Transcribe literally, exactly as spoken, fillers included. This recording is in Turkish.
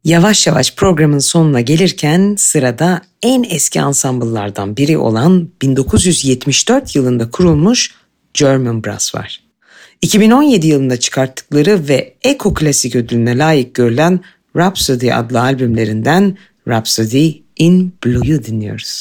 Yavaş yavaş programın sonuna gelirken sırada en eski ansambıllardan biri olan bin dokuz yüz yetmiş dört yılında kurulmuş German Brass var. iki bin on yedi yılında çıkarttıkları ve Eko Klasik ödülüne layık görülen Rhapsody adlı albümlerinden Rhapsody in Blue'yu dinliyoruz.